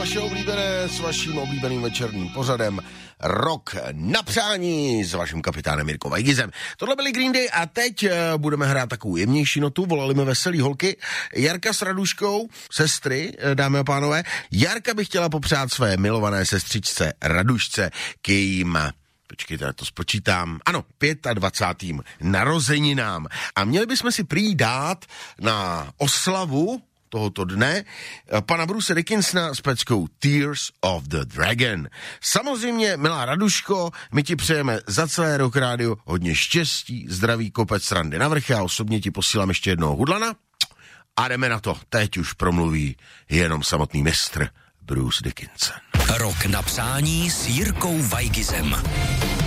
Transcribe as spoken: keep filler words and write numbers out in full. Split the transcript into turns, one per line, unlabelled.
Vaše oblíbené s vaším oblíbeným večerním pořadem Rok na přání s vaším kapitánem Jirkou Vajgizem. Tohle byli Green Day a teď uh, budeme hrát takovou jemnější notu. Volali mi veselý holky. Jarka s Raduškou, sestry, dámy a pánové. Jarka by chtěla popřát své milované sestřičce Radušce k jejím... Počkejte, já to spočítám. Ano, dvacátým pátým narozeninám. A měli bychom si prý dát na oslavu tohoto dne pana Bruce Dickinsona s peckou Tears of the Dragon. Samozřejmě, milá Raduško, my ti přejeme za celé Rock Radio hodně štěstí, zdraví, kopec srandy na vrche a osobně ti posílám ještě jednoho hudlana. A jdeme na to. Teď už promluví jenom samotný mistr Bruce Dickinson.
Rok na přání s Jirkou Vajgizem.